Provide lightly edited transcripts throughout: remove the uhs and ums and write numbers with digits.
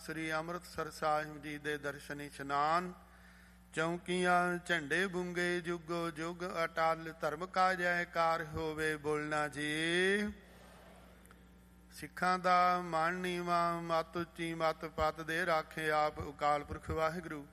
ਸ੍ਰੀ ਅੰਮ੍ਰਿਤਸਰ ਸਾਹਿਬ ਜੀ ਦੇ ਦਰਸ਼ਨ ਇਸ਼ਨਾਨ। ਚੌਂਕੀਆਂ ਝੰਡੇ ਬੁੰਗੇ ਜੁਗੋ ਜੁਗ ਅਟਲ, ਧਰਮ ਕਾ ਜੈਕਾਰ ਹੋਵੇ ਬੋਲਣਾ ਜੀ। ਸਿੱਖਾਂ ਦਾ ਮਨ ਨੀਵਾਂ, ਮਤ ਉੱਚੀ ਮਤ ਪਤ ਦੇ ਰਾਖੇ ਆਪ ਅਕਾਲ ਪੁਰਖ ਵਾਹਿਗੁਰੂ।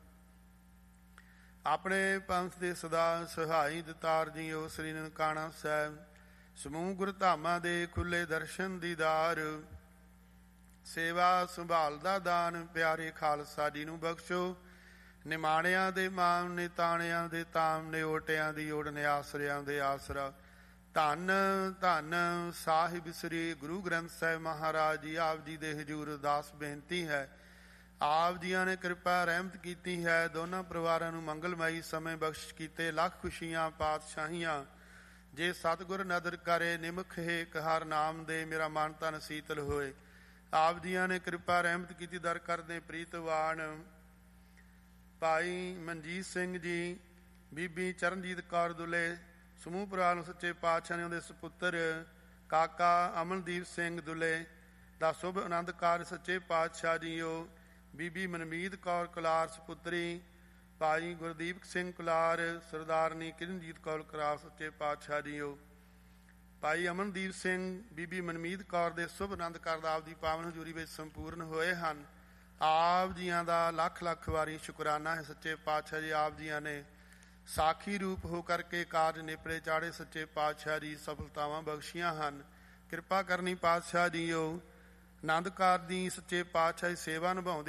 ਆਪਣੇ ਪੰਥ ਦੇ ਸਦਾ ਸਹਾਈ ਦਤਾਰ ਜੀਓ ਸ੍ਰੀ ਨਨਕਾਣਾ ਸਾਹਿਬ ਸਮੂਹ ਗੁਰਧਾਮਾਂ ਦੇ ਖੁੱਲੇ ਦਰਸ਼ਨ ਦੀਦਾਰ। ਸੇਵਾ ਸੰਭਾਲ ਦਾ ਦਾਨ ਪਿਆਰੇ ਖਾਲਸਾ ਜੀ ਨੂੰ ਬਖਸ਼ੋ। ਨਿਮਾਣਿਆਂ ਦੇ ਮਾਮ ਨੇ, ਤਾਣਿਆਂ ਦੇ ਤਾਮ ਨੇ, ਓਟਿਆਂ ਦੀ ਓੜ ਨੇ, ਆਸਰਿਆਂ ਦੇ ਆਸਰਾ। ਧੰਨ ਧੰਨ ਸਾਹਿਬ ਸ੍ਰੀ ਗੁਰੂ ਗ੍ਰੰਥ ਸਾਹਿਬ ਮਹਾਰਾਜ ਜੀ। ਆਪ ਜੀ ਦੇ ਹਜ਼ੂਰ ਅਰਦਾਸ ਬੇਨਤੀ ਹੈ, ਆਪ ਜੀਆਂ ਨੇ ਕਿਰਪਾ ਰਹਿਮਤ ਕੀਤੀ ਹੈ। ਦੋਨਾਂ ਪਰਿਵਾਰਾਂ ਨੂੰ ਮੰਗਲਮਈ ਸਮੇਂ ਬਖਸ਼ ਕੀਤੇ, ਲੱਖ ਖੁਸ਼ੀਆਂ ਪਾਤਸ਼ਾਹੀਆਂ। ਜੇ ਸਤਿਗੁਰ ਨਦਰ ਕਰੇ ਨਿਮਖ ਹੇਕ, ਹਰ ਨਾਮ ਦੇ ਮੇਰਾ ਮਨ ਤਨ ਸੀਤਲ ਹੋਏ। ਆਪ ਜੀਆਂ ਨੇ ਕਿਰਪਾ ਰਹਿਮਤ ਕੀਤੀ। ਦਰ ਕਰਦੇ ਪ੍ਰੀਤਵਾਨ ਭਾਈ ਮਨਜੀਤ ਸਿੰਘ ਜੀ, ਬੀਬੀ ਚਰਨਜੀਤ ਕੌਰ ਦੁੱਲੇ, ਸਮੂਹ ਪਰਿਵਾਰ ਨੂੰ ਸੱਚੇ ਪਾਤਸ਼ਾਹ ਨੇ ਉਹਦੇ ਸੁਪੁੱਤਰ ਕਾਕਾ ਅਮਨਦੀਪ ਸਿੰਘ ਦੁੱਲੇ ਦਾ ਸ਼ੁਭ ਆਨੰਦ ਕਾਰਜ ਸੱਚੇ ਪਾਤਸ਼ਾਹ ਜੀਓ। ਬੀਬੀ ਮਨਮੀਤ ਕੌਰ ਕੁਲਾਰ ਸੁਪੁੱਤਰੀ, ਭਾਈ ਗੁਰਦੀਪ ਸਿੰਘ ਕੁਲਾਰ, ਸਰਦਾਰਨੀ ਕਿਰਨਜੀਤ ਕੌਰ ਕੁਲਾਰ ਸੱਚੇ ਪਾਤਸ਼ਾਹ ਜੀਓ। ਭਾਈ ਅਮਨਦੀਪ ਸਿੰਘ, ਬੀਬੀ ਮਨਮੀਤ ਕੌਰ ਦੇ ਸ਼ੁਭ ਆਨੰਦ ਕਾਰਜ ਆਪ ਦੀ ਪਾਵਨ ਹਜ਼ੂਰੀ ਵਿੱਚ ਸੰਪੂਰਨ ਹੋਏ ਹਨ। ਆਪ ਜੀਆਂ ਦਾ ਲੱਖ ਲੱਖ ਵਾਰੀ ਸ਼ੁਕਰਾਨਾ ਹੈ ਸੱਚੇ ਪਾਤਸ਼ਾਹ ਜੀ। ਆਪ ਜੀਆਂ ਨੇ ਸਾਖੀ ਰੂਪ ਹੋ ਕਰਕੇ ਕਾਰਜ ਨੇਪਰੇ ਚਾੜੇ ਸੱਚੇ ਪਾਤਸ਼ਾਹ ਜੀ ਸਫਲਤਾਵਾਂ ਬਖਸ਼ੀਆਂ ਹਨ। ਕਿਰਪਾ ਕਰਨੀ ਪਾਤਸ਼ਾਹ ਜੀਓ। ਆਨੰਦ ਕਾਰਜ ਦੀ ਸੱਚੇ ਪਾਤਸ਼ਾਹ ਦੀ ਸੇਵਾ ਨਿਭਾਉਂਦੇ